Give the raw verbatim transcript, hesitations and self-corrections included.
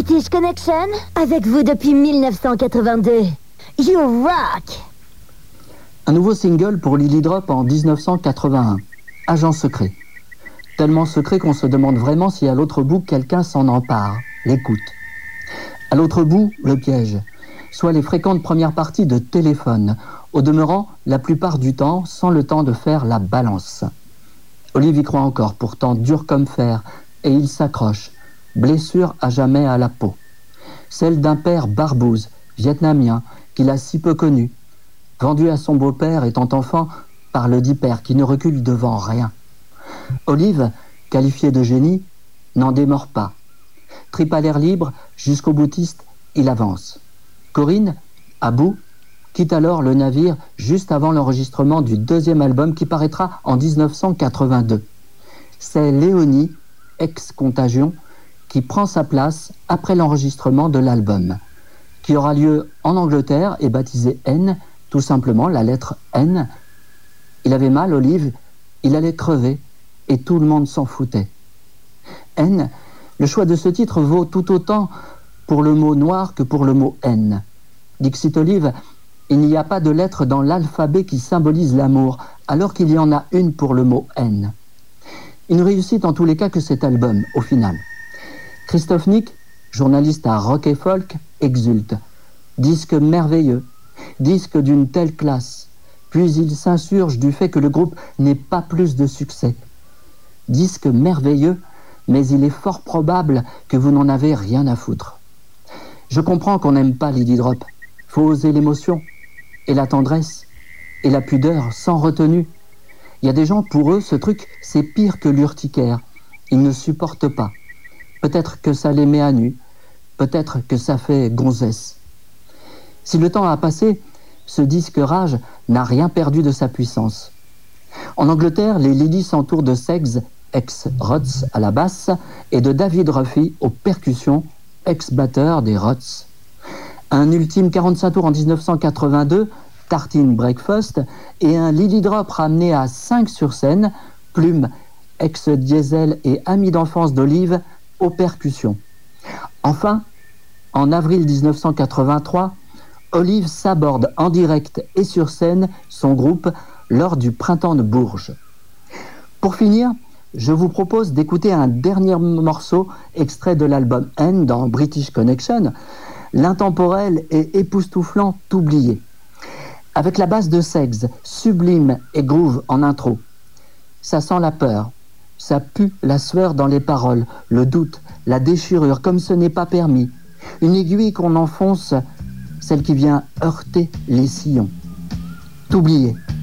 British Connection, avec vous depuis mille neuf cent quatre-vingt-deux. You rock! Un nouveau single pour Lily Drop en dix-neuf cent quatre-vingt-un. Agent secret. Tellement secret qu'on se demande vraiment si à l'autre bout quelqu'un s'en empare, l'écoute. À l'autre bout, le piège. Soit les fréquentes premières parties de téléphone, au demeurant la plupart du temps sans le temps de faire la balance. Olive y croit encore, pourtant dur comme fer, et il s'accroche, blessure à jamais à la peau. Celle d'un père barbouze, vietnamien, qu'il a si peu connu, vendu à son beau-père étant enfant par le dit père qui ne recule devant rien. Olive, qualifié de génie, n'en démord pas. Trip à l'air libre, jusqu'au boutiste, il avance. Corinne, à bout, quitte alors le navire juste avant l'enregistrement du deuxième album qui paraîtra en dix-neuf cent quatre-vingt-deux. C'est Léonie, ex-Contagion, qui prend sa place après l'enregistrement de l'album, qui aura lieu en Angleterre et baptisé N, tout simplement la lettre N. Il avait mal, Olive, il allait crever, et tout le monde s'en foutait. N, le choix de ce titre vaut tout autant pour le mot noir que pour le mot haine. Dixit Olive, il n'y a pas de lettre dans l'alphabet qui symbolise l'amour, alors qu'il y en a une pour le mot haine. Une réussite en tous les cas que cet album, au final. Christophe Nick, journaliste à Rock et Folk, exulte. Disque merveilleux, disque d'une telle classe. Puis il s'insurge du fait que le groupe n'ait pas plus de succès. Disque merveilleux, mais il est fort probable que vous n'en avez rien à foutre. Je comprends qu'on n'aime pas Lily Drop. Faut oser l'émotion, et la tendresse, et la pudeur, sans retenue. Il y a des gens, pour eux, ce truc, c'est pire que l'urticaire. Ils ne supportent pas. Peut-être que ça les met à nu. Peut-être que ça fait gonzesse. Si le temps a passé, ce disque rage n'a rien perdu de sa puissance. En Angleterre, les Lily s'entourent de Seggs, ex-Rots à la basse, et de David Ruffy aux percussions, ex-batteur des Rots. Un ultime quarante-cinq tours en dix-neuf cent quatre-vingt-deux, Tartine Breakfast, et un Lily Drop ramené à cinq sur scène, Plume, ex-Diesel et ami d'enfance d'Olive, aux percussions. Enfin, en avril dix-neuf cent quatre-vingt-trois, Olive s'aborde en direct et sur scène son groupe lors du Printemps de Bourges. Pour finir, je vous propose d'écouter un dernier morceau extrait de l'album N dans British Connection, l'intemporel et époustouflant T'oublier. Avec la basse de Seggs, sublime et groove en intro. Ça sent la peur, ça pue la sueur dans les paroles, le doute, la déchirure, comme ce n'est pas permis. Une aiguille qu'on enfonce, celle qui vient heurter les sillons. T'oublier.